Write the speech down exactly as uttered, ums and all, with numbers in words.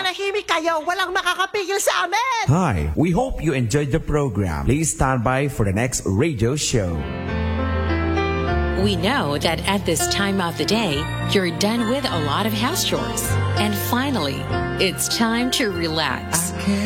manahimik kayo. Walang makakapigil sa amin. Hi, we hope you enjoyed the program. Please stand by for the next radio show. We know that at this time of the day, you're done with a lot of house chores. And finally, it's time to relax.